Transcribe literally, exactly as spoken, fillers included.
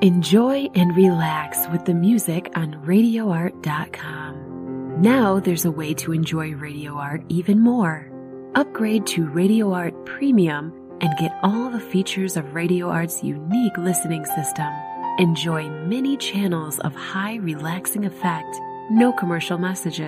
Enjoy and relax with the music on radio art dot com. Now there's a way to enjoy Radio Art even more. Upgrade to Radio Art Premium and get all the features of Radio Art's unique listening system. Enjoy many channels of high relaxing effect, no commercial messages.